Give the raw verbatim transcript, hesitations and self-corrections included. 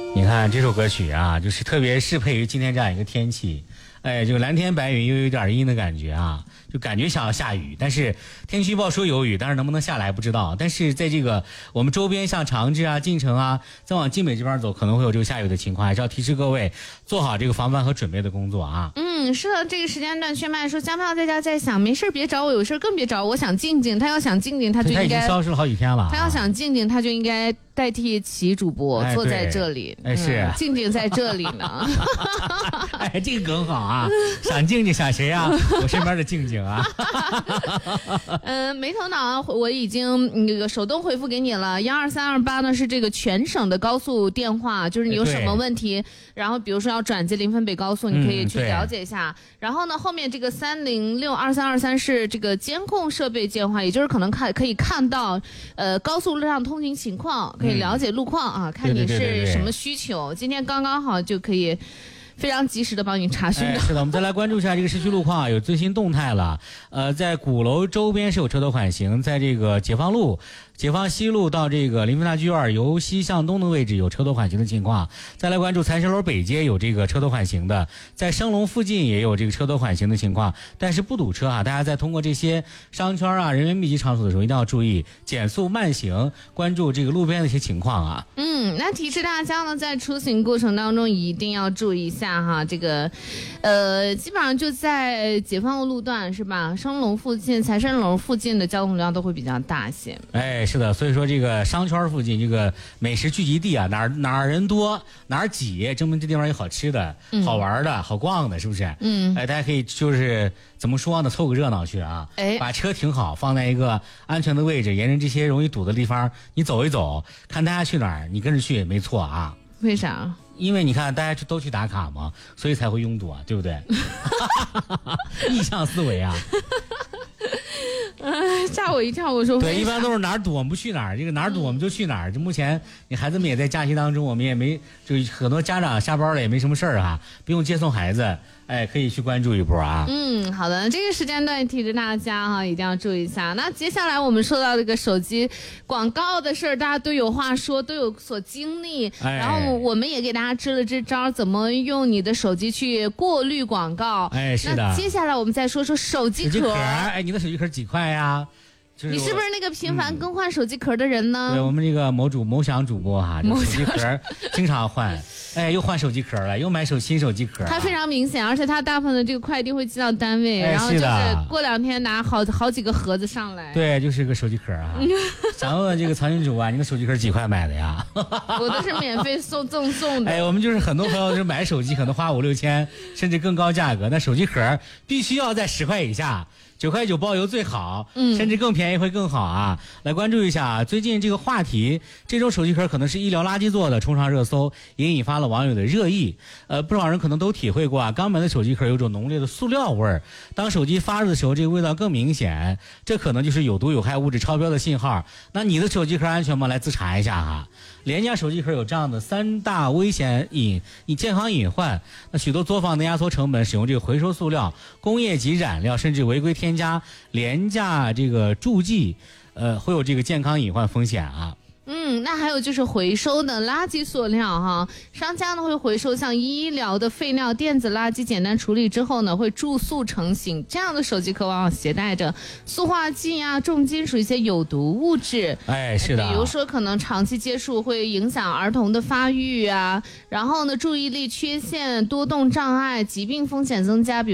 你看这首歌曲啊，就是特别适配于今天这样一个天气，哎，就蓝天白云又有点阴的感觉啊，就感觉想要下雨，但是天气预报说有雨，但是能不能下来不知道。但是在这个我们周边像长治啊、晋城啊，再往晋北这边走，可能会有这个下雨的情况，还是要提示各位做好这个防范和准备的工作啊。 嗯，是的，这个时间段薛麦说，江票在家在想，没事别找我，有事更别找我，我想静静。他要想静静，他就应该他已经消失了好几天了、啊。 他要想静静，他就应该代替齐主播、 哎、 坐在这里。 哎，是、 嗯、静静在这里呢。 哎，这个梗好啊！想静静想谁啊？我身边的静静啊。 嗯，没头脑啊，我已经那个手动回复给你了。幺二三二八呢是这个全省的高速电话，就是你有什么问题，然后比如说要转接临汾北高速，你可以去了解一下。嗯、然后呢，后面这个三零六二三二三是这个监控设备电话，也就是可能看可以看到呃高速路上通行情况，可以了解路况啊，嗯、看你是什么需求。对对对对，今天刚刚好就可以非常及时的帮你查询、哎。 是的，我们再来关注一下这个市区路况，有最新动态了。呃，在鼓楼周边是有车头缓行，在这个解放路、解放西路到这个临汾大剧院由西向东的位置有车头缓行的情况。再来关注财神楼北街有这个车头缓行的，在升龙附近也有这个车头缓行的情况，但是不堵车啊。大家在通过这些商圈啊、人员密集场所的时候，一定要注意减速慢行，关注这个路边的一些情况啊。 嗯，那提示大家呢，在出行过程当中一定要注意一下哈，这个，呃，基本上就在解放路路段是吧？升龙附近、财神楼附近的交通量都会比较大一些。 哎，是的，所以说这个商圈附近这个美食聚集地啊，哪儿哪儿人多哪儿挤，证明这地方有好吃的、嗯、好玩的、好逛的，是不是？嗯，哎，大家可以就是怎么说呢，凑个热闹去啊，哎，把车停好，放在一个安全的位置，沿着这些容易堵的地方，你走一走，看大家去哪儿，你跟着去没错啊。 为啥？ 因为你看大家都去打卡嘛，所以才会拥堵啊，对不对？逆向思维啊。 呃，吓我一跳！我说对，一般都是哪儿堵我们不去哪儿，这个哪儿堵我们就去哪儿。这、嗯、目前你孩子们也在假期当中，我们也没就很多家长下班了也没什么事儿啊，不用接送孩子，哎，可以去关注一波啊。 嗯，好的，这个时间段提着大家哈，一定要注意一下。那接下来我们说到这个手机广告的事儿，大家都有话说，都有所经历，哎、然后我们也给大家支了支招，怎么用你的手机去过滤广告。 哎，是的。 那接下来我们再说说手机壳。手机壳， 哎，你的手机壳几块呀？ 你是不是那个频繁更换手机壳的人呢？ 嗯、对，我们这个某主某享主播哈，手机壳经常换，哎，又换手机壳了，又买手新手机壳、啊。 他非常明显，而且他大部分的这个快递会寄到单位， 哎、 然后就是过两天拿好好几个盒子上来。 对，就是个手机壳啊。想问问这个曹金主啊，你的手机壳几块买的呀？ 我都是免费送赠送的。 哎，我们就是很多朋友就是买手机可能花五六千，甚至更高价格，那手机壳必须要在十块以下。九块九包邮最好，嗯，甚至更便宜会更好啊！来关注一下啊，最近这个话题，这种手机壳可能是医疗垃圾做的，冲上热搜，也引发了网友的热议。呃，不少人可能都体会过啊，刚买的手机壳有种浓烈的塑料味儿，当手机发热的时候，这个味道更明显，这可能就是有毒有害物质超标的信号。那你的手机壳安全吗？来自查一下哈。廉价手机壳有这样的三大危险隐你健康隐患，那许多作坊的压缩成本，使用这个回收塑料、工业级染料，甚至违规添加廉价这个助剂，呃，会有这个健康隐患风险啊。 嗯，那还有就是回收的垃圾塑料哈，商家呢会回收像医疗的废料、电子垃圾，简单处理之后呢，会注塑成型。这样的手机壳往往携带着塑化剂啊、重金属一些有毒物质。 哎，是的。 比如说，可能长期接触会影响儿童的发育啊，然后呢，注意力缺陷、多动障碍、疾病风险增加。比